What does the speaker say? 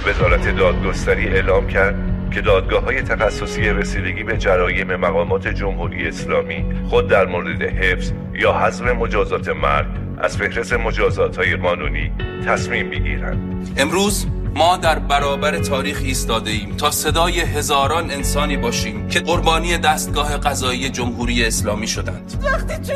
وزارت دادگستری اعلام کرد که دادگاه‌های تخصصی رسیدگی به جرایم مقامات جمهوری اسلامی خود در مورد حفظ یا حذف مجازات مرگ از فهرست مجازات‌های قانونی تصمیم بگیرند. امروز ما در برابر تاریخ ایستاده ایم تا صدای هزاران انسانی باشیم که قربانی دستگاه قضایی جمهوری اسلامی شدند.